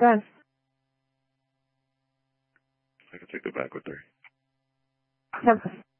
Good. I can take the back with her. Yep.